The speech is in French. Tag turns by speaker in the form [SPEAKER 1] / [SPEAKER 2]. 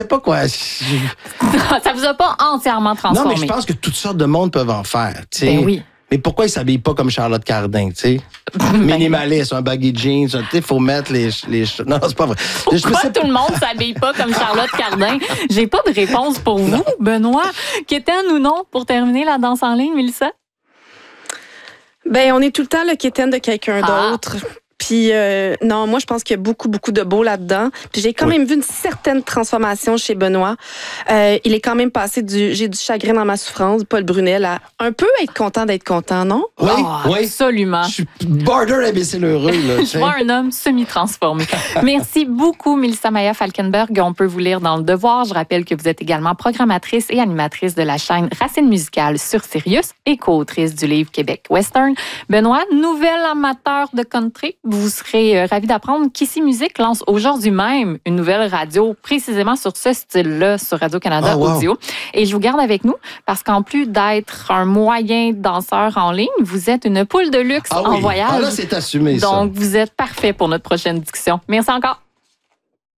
[SPEAKER 1] sais pas quoi.
[SPEAKER 2] Ça vous a pas entièrement transformé?
[SPEAKER 1] Non, mais je pense que toutes sortes de monde peuvent en faire. Tu sais.
[SPEAKER 2] Ben oui.
[SPEAKER 1] Mais pourquoi ils s'habillent pas comme Charlotte Cardin, tu sais? Minimaliste, un baggy jeans, tu sais, il faut mettre les... Non, c'est pas vrai.
[SPEAKER 2] Pourquoi tout le monde s'habille pas comme Charlotte Cardin? J'ai pas de réponse pour vous, Benoît. Quétaine ou non, pour terminer la danse en ligne, Mélissa?
[SPEAKER 3] Ben, on est tout le temps le quétaine de quelqu'un d'autre. Puis, non, moi, je pense qu'il y a beaucoup, beaucoup de beau là-dedans. Puis, j'ai quand même vu une certaine transformation chez Benoît. Il est quand même passé j'ai du chagrin dans ma souffrance, Paul Brunel, à un peu être content d'être content, non?
[SPEAKER 1] Oui, oui.
[SPEAKER 2] Absolument.
[SPEAKER 1] Je suis border imbécile heureux, là.
[SPEAKER 2] Je vois un homme semi-transformé. Merci beaucoup, Mélissa Maya-Falkenberg. On peut vous lire dans Le Devoir. Je rappelle que vous êtes également programmatrice et animatrice de la chaîne Racine musicale sur Sirius et co-autrice du livre Québec Western. Benoît, nouvel amateur de country. Vous serez ravis d'apprendre qu'Ici Musique lance aujourd'hui même une nouvelle radio précisément sur ce style-là sur Radio-Canada Audio. Et je vous garde avec nous parce qu'en plus d'être un moyen danseur en ligne, vous êtes une poule de luxe en voyage.
[SPEAKER 1] Ah là, c'est assumé, ça.
[SPEAKER 2] Donc, vous êtes parfait pour notre prochaine discussion. Merci encore.